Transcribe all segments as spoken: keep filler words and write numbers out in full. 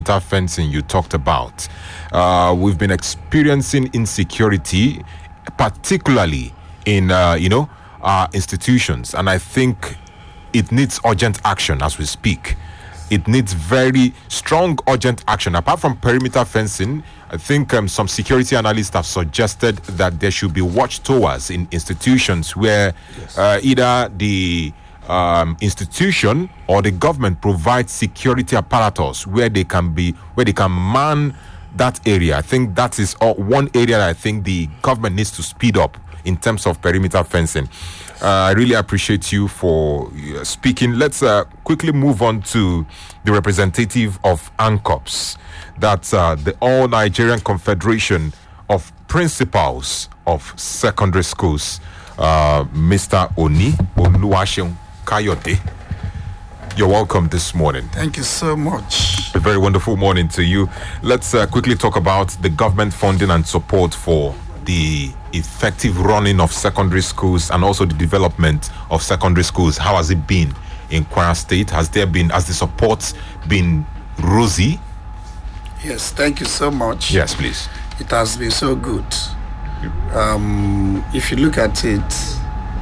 fencing you talked about. Uh, we've been experiencing insecurity, particularly in uh, you know uh, institutions, and I think it needs urgent action as we speak. It needs very strong, urgent action. Apart from perimeter fencing, I think um, some security analysts have suggested that there should be watchtowers in institutions where yes. uh, either the um, institution or the government provides security apparatus where they can be, where they can man that area. I think that is uh, one area that I think the government needs to speed up in terms of perimeter fencing. Uh, I really appreciate you for uh, speaking. Let's uh, quickly move on to the representative of ANCOPS. That's uh, the All Nigerian Confederation of Principals of Secondary Schools. Uh, Mister Oni Oluwaseun Kayode. You're welcome this morning. Thank you so much. A very wonderful morning to you. Let's uh, quickly talk about the government funding and support for the effective running of secondary schools and also the development of secondary schools. How has it been in Kwara State? Has there been, has the support been rosy? Yes, thank you so much. Yes, please. It has been so good. Um, if you look at it,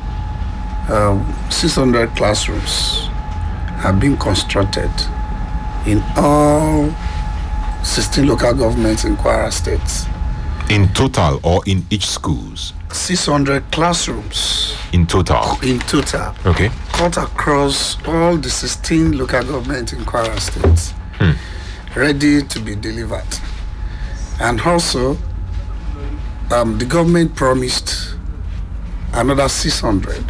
um, six hundred classrooms have been constructed in all sixteen local governments in Kwara State. In total or in each schools? six hundred classrooms. In total? In total. Okay. Cut across all the sixteen local governments in Kwara State. Hmm. Ready to be delivered. And also, um, the government promised another six hundred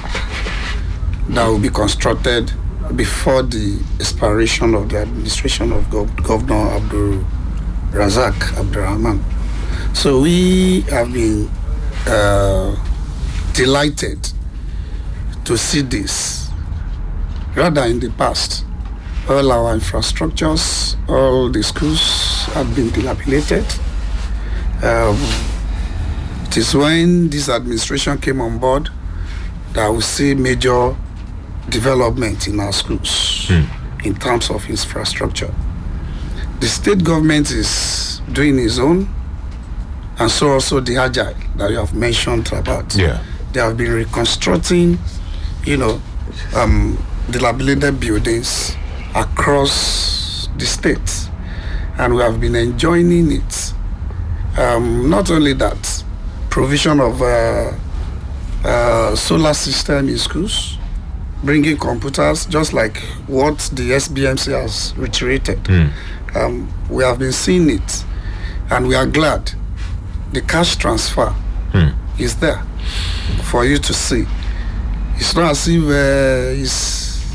that will be constructed before the expiration of the administration of Gov- Governor Abdul Razak Abdurrahman. So we have been uh, delighted to see this. Rather, in the past, all our infrastructures, all the schools have been dilapidated. Um, it is when this administration came on board that we see major development in our schools mm. in terms of infrastructure. The state government is doing its own, and so also the Agile that you have mentioned about. Yeah. They have been reconstructing, you know, um, dilapidated buildings across the state, and we have been enjoying it. Um, not only that, provision of uh, uh, solar system in schools, bringing computers, just like what the S B M C has reiterated. Mm. Um, we have been seeing it, and we are glad. The cash transfer hmm. is there for you to see. It's not as if uh, it's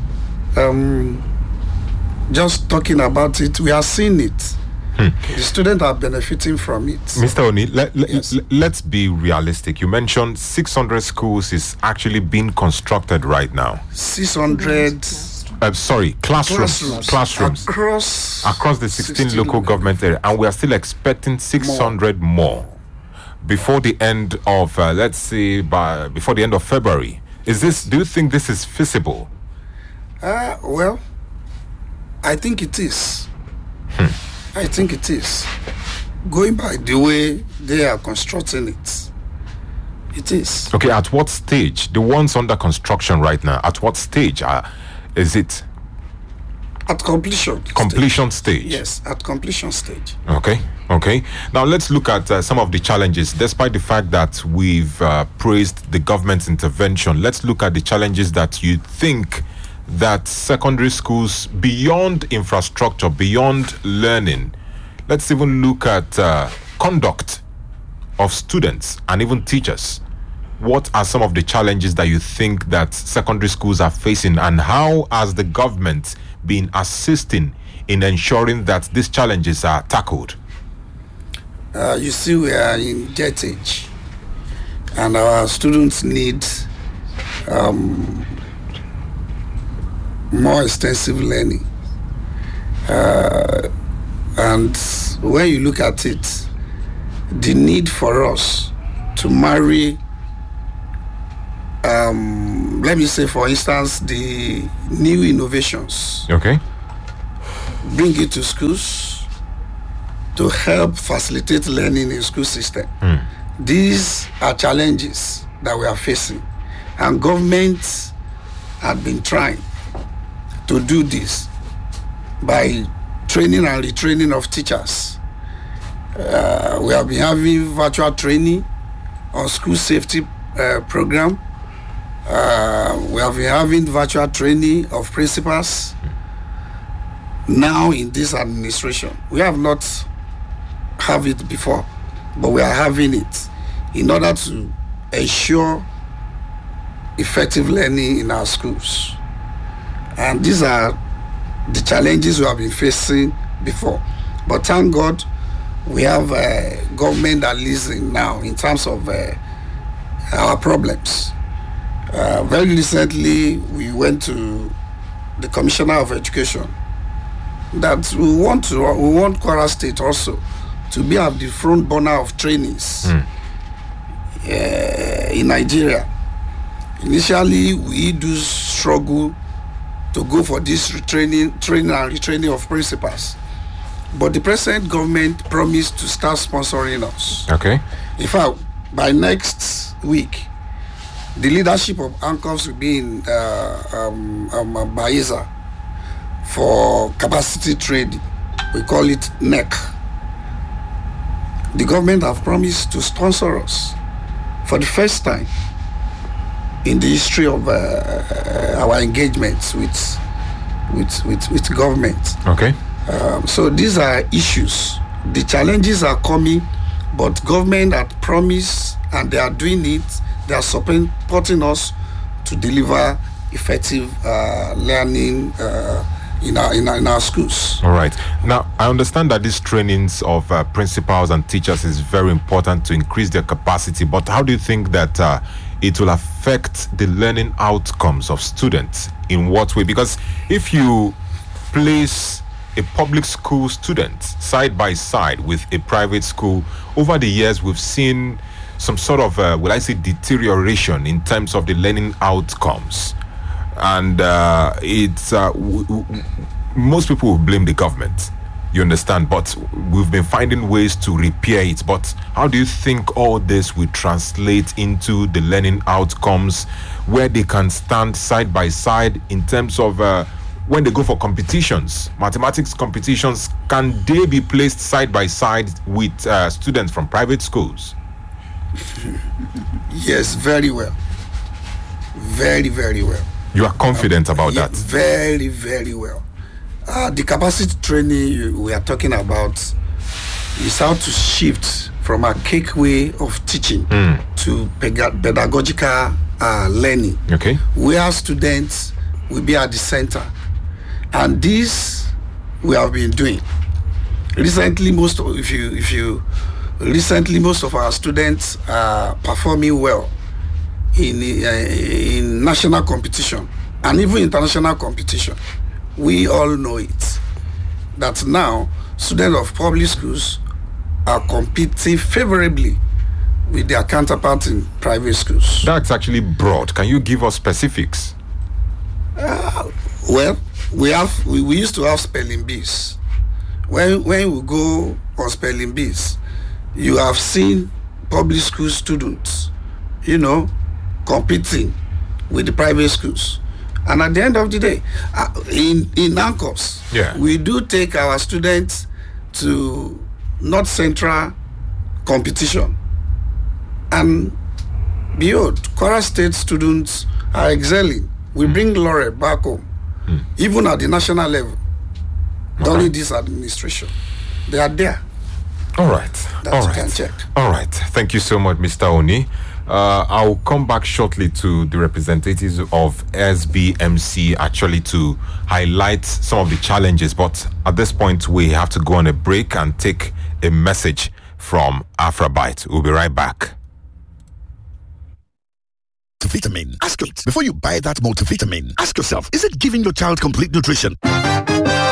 um, just talking about it. We are seeing it. Hmm. The students are benefiting from it. Mister Oni, let, let, yes. let's be realistic. You mentioned six hundred schools is actually being constructed right now. six hundred... Uh, sorry, classrooms, classrooms, classrooms across across the sixteen, sixteen local government areas, and we are still expecting six hundred more, more before the end of, uh, let's say, by before the end of February. Is this? Do you think this is feasible? Uh, well, I think it is. Hmm. I think it is. Going by the way they are constructing it, it is. Okay, at what stage? The ones under construction right now, at what stage are? Is it at completion completion stage. stage? Yes, at completion stage. Okay, okay. Now let's look at uh, some of the challenges. Despite the fact that we've uh, praised the government's intervention, let's look at the challenges that you think that secondary schools, beyond infrastructure, beyond learning, let's even look at uh, conduct of students and even teachers. What are some of the challenges that you think that secondary schools are facing, and how has the government been assisting in ensuring that these challenges are tackled? Uh, you see, we are in jet age, and our students need um, more extensive learning. Uh, and when you look at it, the need for us to marry Um, let me say, for instance, the new innovations okay. bring it to schools to help facilitate learning in school system. Mm. These are challenges that we are facing, and governments have been trying to do this by training and retraining of teachers. Uh, we have been having virtual training on school safety uh, program. Uh, we have been having virtual training of principals. Now in this administration, we have not have it before, but we are having it in order to ensure effective learning in our schools. And these are the challenges we have been facing before. But thank God, we have a government that listens now in terms of uh, our problems. Uh, very recently, we went to the Commissioner of Education that we want to we want Kwara State also to be at the front burner of trainings mm. uh, in Nigeria. Initially, we do struggle to go for this retraining, training and retraining of principals, but the present government promised to start sponsoring us. Okay. In fact, by next week, the leadership of ANCOPS will be in uh, um, um, Baeza for capacity training. We call it N E C. The government have promised to sponsor us for the first time in the history of uh, our engagements with, with, with, with government. Okay. Um, so these are issues. The challenges are coming, but government had promised and they are doing it. They are supporting us to deliver effective uh, learning uh, in, our, in, our, in our schools. All right. Now, I understand that these trainings of uh, principals and teachers is very important to increase their capacity, but how do you think that uh, it will affect the learning outcomes of students? In what way? Because if you place a public school student side by side with a private school, over the years we've seen some sort of, uh, will I say, deterioration in terms of the learning outcomes. And uh, it's, uh, w- w- most people will blame the government, you understand, but we've been finding ways to repair it. But how do you think all this will translate into the learning outcomes where they can stand side by side in terms of uh, when they go for competitions, mathematics competitions, can they be placed side by side with uh, students from private schools? Yes, very well. Very, very well. You are confident um, about yeah, that? Very, very well. Uh, the capacity training we are talking about is how to shift from a cake way of teaching mm. to peg- pedagogical uh, learning. Okay. Where students will be at the center. And this we have been doing. Recently, most of, if you if you recently most of our students are performing well in uh, in national competition and even international competition. We all know it that now students of public schools are competing favorably with their counterparts in private schools. That's actually broad. Can you give us specifics? Uh, well, we have we, we used to have spelling bees. When when we go on spelling bees, you have seen public school students, you know, competing with the private schools. And at the end of the day, uh, in in ANCOPS, yeah. we do take our students to North Central competition. And behold, Kwara State students are excelling. We mm. bring laureate back home, mm. even at the national level. Okay. During this administration, they are there. All right. That All you right. can check. All right. Thank you so much, Mister Oni. Uh, I'll come back shortly to the representatives of S B M C actually to highlight some of the challenges. But at this point, we have to go on a break and take a message from Afrabyte. We'll be right back. Multivitamin. Ask it. Before you buy that multivitamin, ask yourself, is it giving your child complete nutrition?